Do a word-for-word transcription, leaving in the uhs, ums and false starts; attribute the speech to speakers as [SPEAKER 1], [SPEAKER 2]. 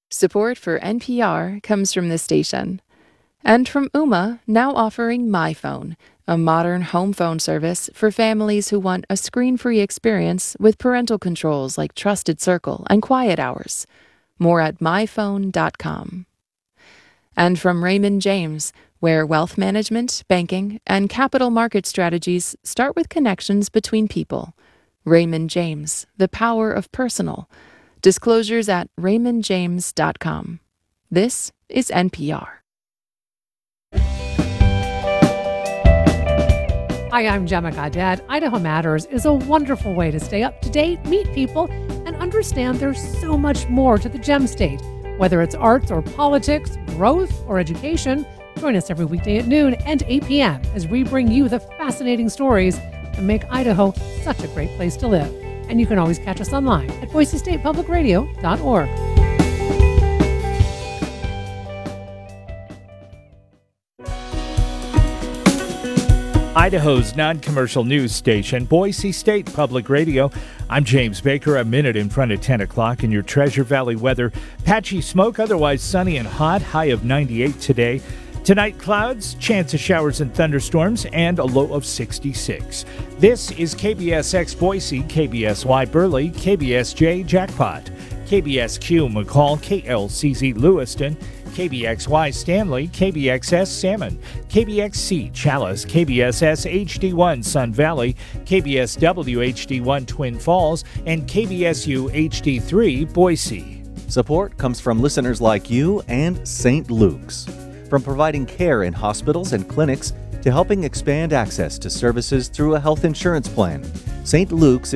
[SPEAKER 1] Support for N P R comes from this station. And from Ooma, now offering MyPhone, a modern home phone service for families who want a screen-free experience with parental controls like Trusted Circle and Quiet Hours. More at my phone dot com. And from Raymond James, where wealth management, banking, and capital market strategies start with connections between people. Raymond James, the power of personal. Disclosures at raymond james dot com. This is N P R.
[SPEAKER 2] Hi, I'm Gemma Gadet. Idaho Matters is a wonderful way to stay up to date, meet people, and understand there's so much more to the Gem State. Whether it's arts or politics, growth or education, join us every weekday at noon and eight p.m. as we bring you the fascinating stories that make Idaho such a great place to live. And you can always catch us online at boise state public radio dot org.
[SPEAKER 3] Idaho's non-commercial news station, Boise State Public Radio. I'm James Baker, a minute in front of ten o'clock in your Treasure Valley weather. Patchy smoke, otherwise sunny and hot, high of ninety-eight today. Tonight, clouds, chance of showers and thunderstorms, and a low of sixty-six. This is K B S X Boise, K B S Y Burley, K B S J Jackpot, K B S Q McCall, K L C Z Lewiston, K B X Y Stanley, K B X S Salmon, K B X C Chalice, K B S S H D one Sun Valley, K B S W H D one Twin Falls, and K B S U H D three Boise.
[SPEAKER 4] Support comes from listeners like you and Saint Luke's. From providing care in hospitals and clinics to helping expand access to services through a health insurance plan, Saint Luke's